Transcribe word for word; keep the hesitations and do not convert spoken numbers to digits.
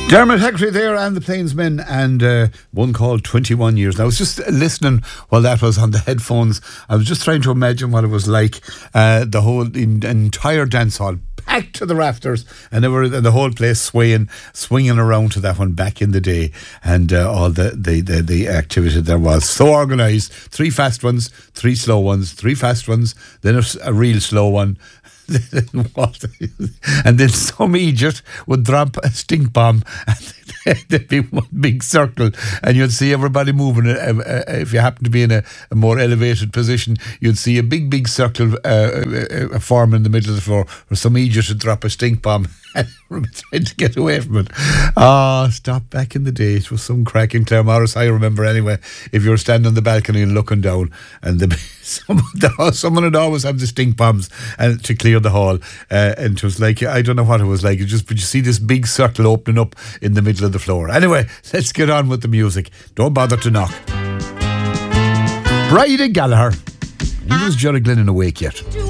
Dermot Hectory there and the Plainsmen, and uh, one called twenty-one years. Now, I was just listening while that was on the headphones. I was just trying to imagine what it was like, uh, the whole in, entire dance hall packed to the rafters, and they were and the whole place swaying, swinging around to that one back in the day, and uh, all the, the, the, the activity there was so organised. Three fast ones, three slow ones, three fast ones, then a, a real slow one. And then some idiot would drop a stink bomb and there'd be one big circle and you'd see everybody moving. If you happen to be in a, a more elevated position, you'd see a big big circle uh, uh, form in the middle of the floor where some idiot would drop a stink bomb and trying to get away from it. Ah, oh, stop. Back in the day it was some crack in Claremorris, I remember anyway. If you were standing on the balcony and looking down, and the, someone, someone would always have the stink bombs and to clear the hall, uh, and it was like, I don't know what it was like, it just, but you see this big circle opening up in the middle of the floor. Anyway, let's get on with the music. Don't bother to knock. Bridie Gallagher. He was Jerry Glennon awake yet?